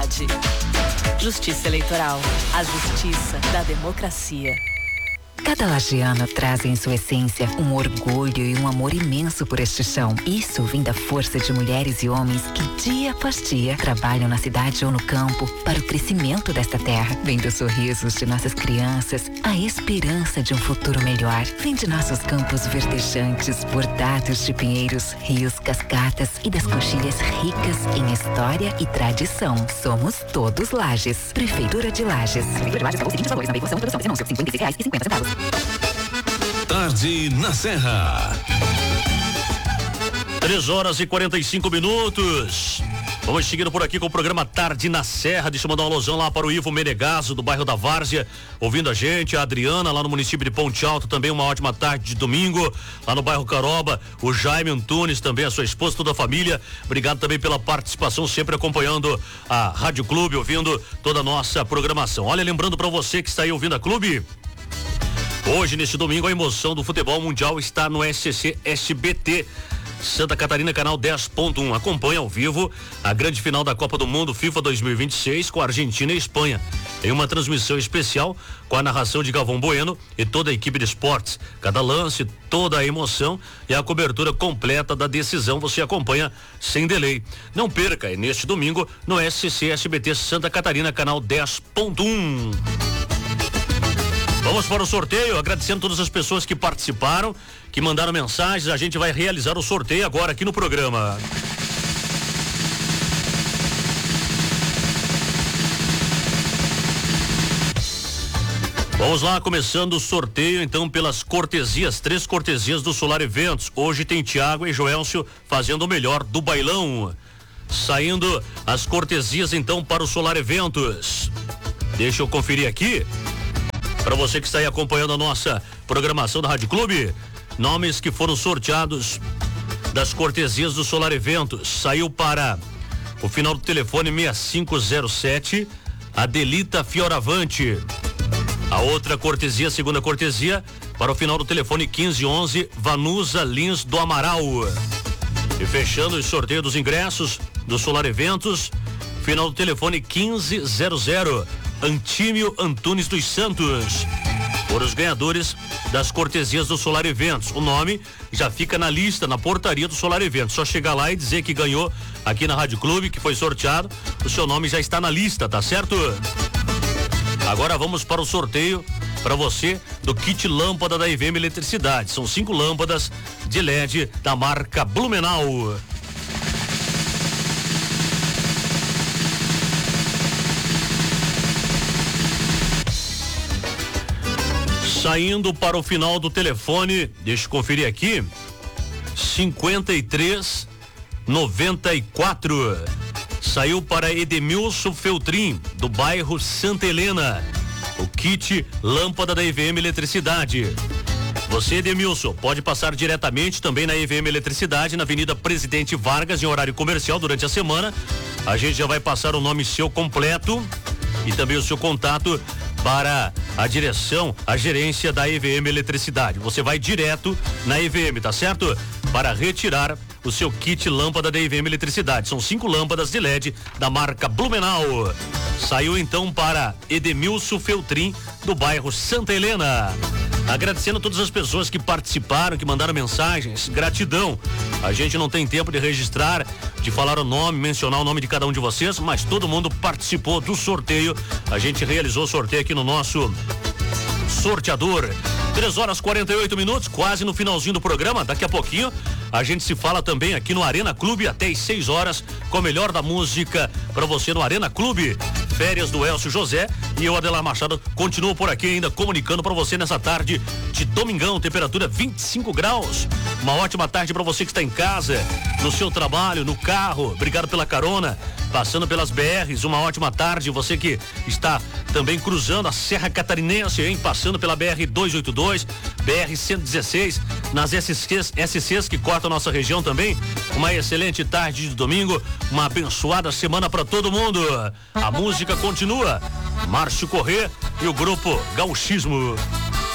verdade. Justiça Eleitoral, a justiça da democracia. Cada lajeano traz em sua essência um orgulho e um amor imenso por este chão. Isso vem da força de mulheres e homens que dia após dia trabalham na cidade ou no campo para o crescimento desta terra. Vem dos sorrisos de nossas crianças, a esperança de um futuro melhor. Vem de nossos campos verdejantes, bordados de pinheiros, rios, cascatas e das coxilhas ricas em história e tradição. Somos todos Lages. Prefeitura de Lages. Prefeitura de Lages pagou os seguintes valores na veiculação e produção desse anúncio: R$56,50. Tarde na Serra. 3h45. Vamos seguindo por aqui com o programa Tarde na Serra. Deixa eu mandar uma alusão lá para o Ivo Menegaso, do bairro da Várzea, ouvindo a gente. A Adriana, lá no município de Ponte Alta, também uma ótima tarde de domingo. Lá no bairro Caroba, o Jaime Antunes, também a sua esposa, toda a família. Obrigado também pela participação, sempre acompanhando a Rádio Clube, ouvindo toda a nossa programação. Olha, lembrando para você que está aí ouvindo a Clube, hoje, nesse domingo, a emoção do futebol mundial está no SCC SBT. Santa Catarina, canal 10.1. Acompanha ao vivo a grande final da Copa do Mundo FIFA 2026 com a Argentina e Espanha. Em uma transmissão especial com a narração de Galvão Bueno e toda a equipe de esportes. Cada lance, toda a emoção e a cobertura completa da decisão você acompanha sem delay. Não perca, é neste domingo no SCC SBT Santa Catarina, canal 10.1. Vamos para o sorteio, agradecendo todas as pessoas que participaram, que mandaram mensagens. A gente vai realizar o sorteio agora aqui no programa. Vamos lá, começando o sorteio então pelas cortesias, 3 cortesias do Solar Eventos. Hoje tem Tiago e Joelcio fazendo o melhor do bailão. Saindo as cortesias então para o Solar Eventos. Deixa eu conferir aqui. Para você que está aí acompanhando a nossa programação da Rádio Clube, nomes que foram sorteados das cortesias do Solar Eventos. Saiu para o final do telefone 6507, Adelita Fioravante. A outra cortesia, segunda cortesia, para o final do telefone 1511, Vanusa Lins do Amaral. E fechando o sorteio dos ingressos do Solar Eventos, final do telefone 1500, Antímio Antunes dos Santos. Por os ganhadores das cortesias do Solar Eventos. O nome já fica na lista, na portaria do Solar Eventos. Só chegar lá e dizer que ganhou aqui na Rádio Clube, que foi sorteado. O seu nome já está na lista, tá certo? Agora vamos para o sorteio para você do kit lâmpada da IVM Eletricidade. São 5 lâmpadas de LED da marca Blumenau. Saindo para o final do telefone, deixa eu conferir aqui, 5394. Saiu para Edemilson Feltrin, do bairro Santa Helena. O kit lâmpada da IVM Eletricidade. Você, Edemilson, pode passar diretamente também na IVM Eletricidade, na Avenida Presidente Vargas, em horário comercial durante a semana. A gente já vai passar o nome seu completo e também o seu contato para a direção, a gerência da EVM Eletricidade. Você vai direto na EVM, tá certo? Para retirar o seu kit lâmpada da EVM Eletricidade. São 5 lâmpadas de LED da marca Blumenau. Saiu então para Edemilson Feltrin, do bairro Santa Helena. Agradecendo a todas as pessoas que participaram, que mandaram mensagens. Gratidão. A gente não tem tempo de registrar, de falar o nome, mencionar o nome de cada um de vocês, mas todo mundo participou do sorteio. A gente realizou o sorteio aqui no nosso sorteador. 3h48, quase no finalzinho do programa. Daqui a pouquinho a gente se fala também aqui no Arena Clube até às 6 horas com o melhor da música para você no Arena Clube. Férias do Elcio José e eu, Adelar Machado, continuo por aqui ainda comunicando para você nessa tarde de domingão, temperatura 25 graus. Uma ótima tarde para você que está em casa, no seu trabalho, no carro. Obrigado pela carona, passando pelas BRs, uma ótima tarde. Você que está também cruzando a Serra Catarinense, hein? Passando pela BR 282, BR 116, nas SCs que cortam a nossa região também. Uma excelente tarde de domingo, uma abençoada semana para todo mundo. A música continua. Márcio Corrêa e o grupo Gauchismo.